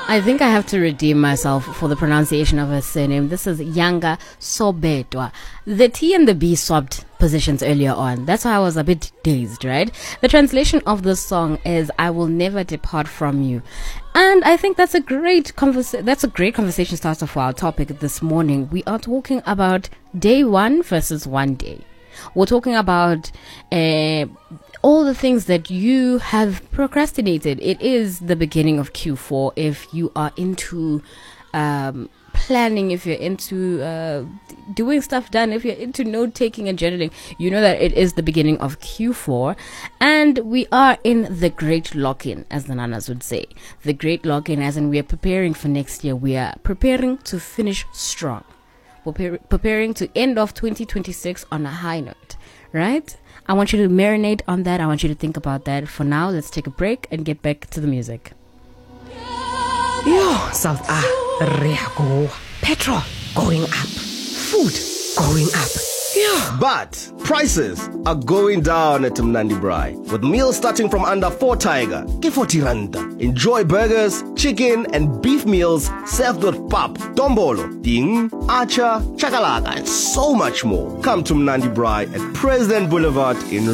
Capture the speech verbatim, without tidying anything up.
I think I have to redeem myself for the pronunciation of her surname. This is Yanga Sobetwa. The T and the B swapped positions earlier on. That's why I was a bit dazed, right? The translation of this song is "I will never depart from you," and I think that's a great conversa- That's a great conversation starter for our topic this morning. We are talking about day one versus one day. We're talking about uh, all the things that you have procrastinated. It is the beginning of Q four. If you are into um, planning, if you're into uh, doing stuff done, if you're into note taking and journaling, you know that it is the beginning of Q four. And we are in the great lock-in, as the nanas would say. The great lock-in, as in we are preparing for next year. We are preparing to finish strong. We're preparing to end off twenty twenty-six on a high note, right? I want you to marinate on that. I want you to think about that. For now, let's take a break and get back to the music. Yo, South Africa. Petrol going up. Food going up. Yeah. But prices are going down at Mnandi Braai. With meals starting from under four tiger, ke forty rand. Enjoy burgers, chicken and beef meals served with pap, dombolo, ding, acha, chakalaka and so much more. Come to Mnandi Braai at President Boulevard in